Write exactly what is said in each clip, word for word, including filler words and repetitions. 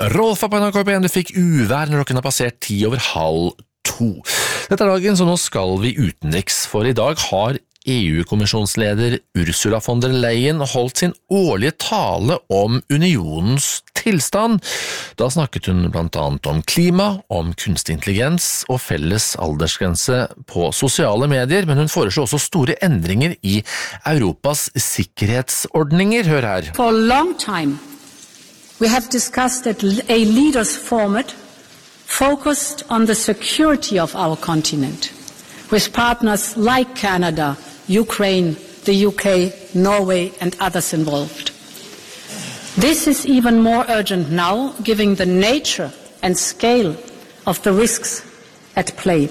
Rolf på N R K P en, du fikk uvær når klokken har passert ti over halv to. Dette er dagen, så nå skal vi utenriks, for i dag har E U-kommisjonsleder Ursula von der Leyen holdt sin årlige tale om unionens tilstand. Da snakket hun blant annet om klima, om kunstig intelligens og felles aldersgrense på sosiale medier, men hun foreslår også store endringer i Europas sikkerhetsordninger. Hør her. For a long time, we have discussed a leaders format focused on the security of our continent, with partners like Canada, Ukraine, the U K, Norway and others involved. This is even more urgent now, given the nature and scale of the risks at play.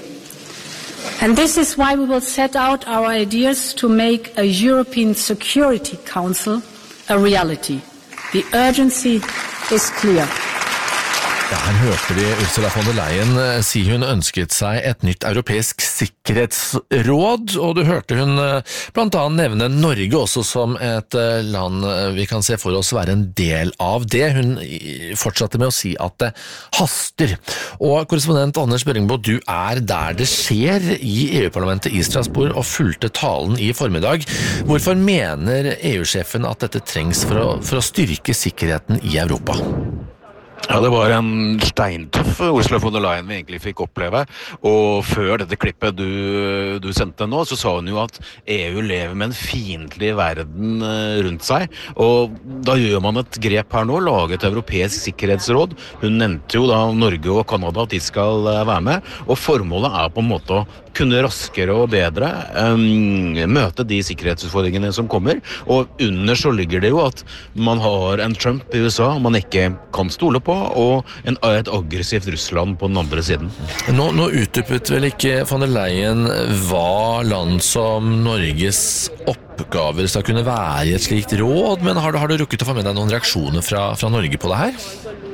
And this is why we will set out our ideas to make a European Security Council a reality. The urgency is clear. Ja, her hørte vi Ursula von der Leyen si hun ønsket seg et nytt europeisk sikkerhetsråd, og du hørte hun blant annet nevne Norge også som et land vi kan se for oss være en del av det. Hun fortsatte med å si at det haster. Og korrespondent Anders Børingbo, du er der det skjer i E U-parlamentet i Strasbourg og fulgte talen i formiddag. Hvorfor mener E U-sjefen at dette trengs for å, for å styrke sikkerheten i Europa? Ja, det var en steintøff Ursula von der Leyen vi egentlig fikk oppleve, og før dette klippet du, du sendte nå, så sa hun jo at E U lever med en fiendtlig verden rundt seg, og da gjør man et grep her nå, lage et europeisk sikkerhetsråd. Hun nevnte jo da Norge og Kanada at de skal være med, og formålet er på en måte å kunne raskere og bedre um, møte de sikkerhetsutfordringene som kommer, og under så ligger det jo at man har en Trump i U S A man ikke kan stole på, og en, et aggressivt Russland på den andre siden. Nå, nå utdypet vel ikke von der Leyen hva land som Norges oppgaver skal kunne være i et slikt råd, men har du, har du rukket å få med deg noen reaksjoner fra, fra Norge på det her?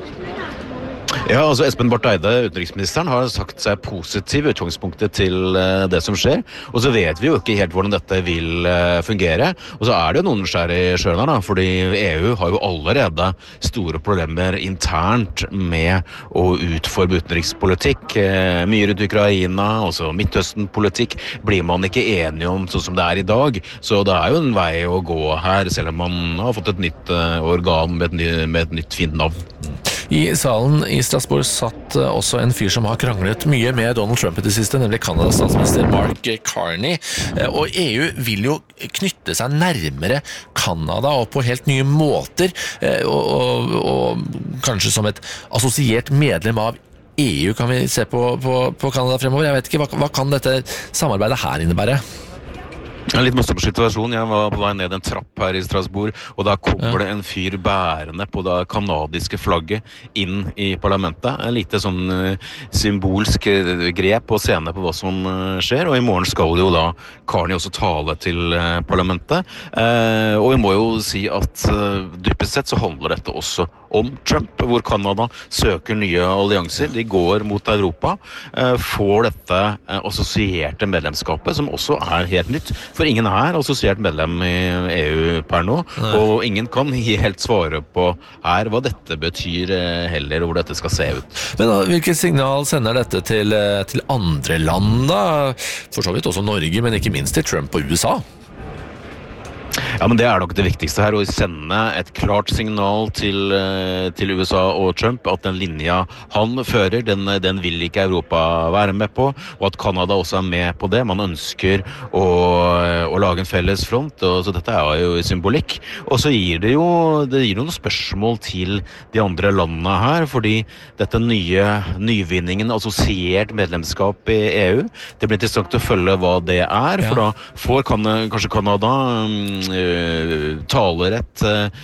Ja, altså Espen Barth Eide, utenriksministeren, har sagt seg positiv i utgangspunktet til det som skjer, og så vet vi jo ikke helt hvordan dette vil fungere, og så er det jo noen skjær i sjøen her da, fordi E U har jo allerede store problemer internt med å utforme utenrikspolitikk. Mye rundt Ukraina, også Midtøsten-politikk, blir man ikke enige om sånn som det er i dag, så det er jo en vei å gå her, selv om man har fått et nytt organ med et, ny, med et nytt fint navn. I salen i Strasbourg satt også en fyr som har kranglet mye med Donald Trump i det siste, nemlig Kanadas statsminister Mark Carney. Og E U vil jo knytte seg nærmere Kanada og på helt nye måter, og, og, og kanskje som et assosiert medlem av E U kan vi se på, på, på Kanada fremover. Jeg vet ikke, hva, hva kan dette samarbeidet her innebære? En litt morsom situasjon. Jeg var på vei ned en trapp her i Strasbourg, og da kommer det en fyr bærende på det kanadiske flagget inn i parlamentet. En lite sånn uh, symbolsk grep og scene på hva som uh, skjer, og i morgen skal jo da Carney også tale til uh, parlamentet. Uh, og vi må jo si at uh, dypest sett så handler dette også om Trump, hvor Kanada søker nye allianser. De går mot Europa, uh, får dette uh, assosierte medlemskapet, som også er helt nytt. For ingen er assosiert medlem i E U per nå, Nei. Og ingen kan helt svare på her hva dette betyr heller, og hvor dette skal se ut. Men da, hvilket signal sender dette til, til andre land da? For så vidt også Norge, men ikke minst til Trump og U S A? Ja, men det er nok det viktigste her, å sende et klart signal til, til U S A og Trump, at den linja han fører, den, den vil ikke Europa være med på, og at Kanada også er med på det. Man ønsker å, å lage en felles front, og, så dette er jo symbolikk. Og så gir det jo det gir noen spørsmål til de andre landene her, fordi dette nye nyvinningen, assosiert medlemskap i E U, det blir interessant å følge hva det er, for ja. Da får kan, kanskje Kanada talerett,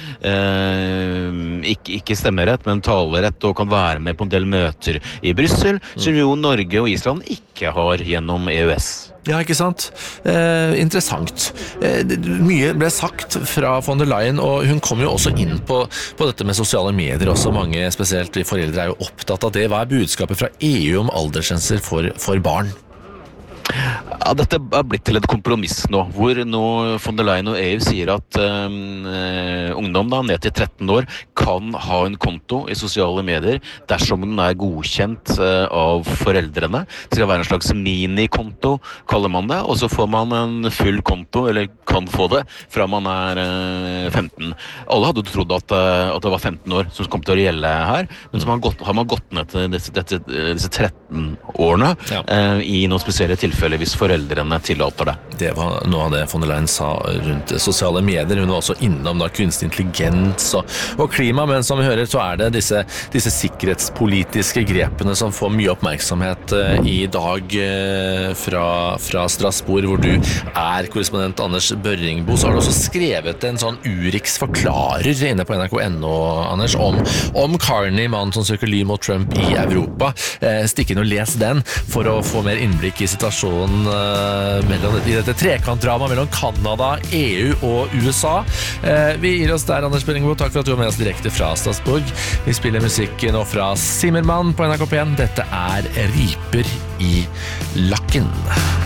eh, ikke, ikke stemmerett, men talerett og kan være med på en del møter i Brussel, mm. som jo Norge og Island ikke har gjennom E U S. Ja, ikke sant? Eh, interessant. Eh, mye ble sagt fra von der Leyen, og hun kom jo også inn på, på dette med sosiale medier også. Mange, spesielt foreldre, er jo opptatt av det. Hva er budskapet fra E U om aldersgrenser for, for barn? Ja, dette er blitt til et kompromiss nå, hvor nå von der Leyen og E U sier at um, uh, ungdom da, ned til tretten år kan ha en konto i sosiale medier dersom den er godkjent uh, av foreldrene. Det skal være en slags minikonto, kaller man det, og så får man en full konto, eller kan få det, fra man er uh, femten. Alle hadde trodd at, uh, at det var femten år som kom til å gjelde her, men så har man gått, har man gått ned til disse, disse, disse tretten årene ja. uh, i noen spesielle tilfeller hvis foreldrene tillater det. Det var noe av det von der Leyen sa rundt sosiale medier. Hun var også innom da kunstig intelligens og, og klima, men som vi hører så er det disse, disse sikkerhetspolitiske grepene som får mye oppmerksomhet uh, i dag uh, fra, fra Strasbourg, hvor du er korrespondent Anders Børringbo. Så har du også skrevet en sånn Urix forklarer inne på N R K punktum N O, Anders, om, om Carney, mannen som søker ly mot Trump i Europa. Uh, stikk inn og les den for å få mer innblikk i situasjonen uh, mellom, i dette trekantdrama mellom Kanada, E U og U S A. Uh, vi gir oss der, Anders Børringbo. Takk for at du var med oss direkte fra Strasbourg. Vi spiller musikk nå fra Zimmermann på N R K P en. Dette er Riper i lakken.